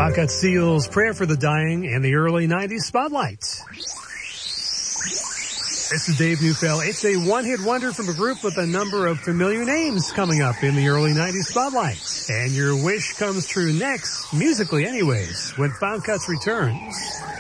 Pocket Seals, Prayer for the Dying, and the early 90s Spotlight. This is Dave Neufeld. It's a one-hit wonder from a group with a number of familiar names coming up in the early 90s Spotlight. And your wish comes true next, musically anyways, when Found Cuts returns.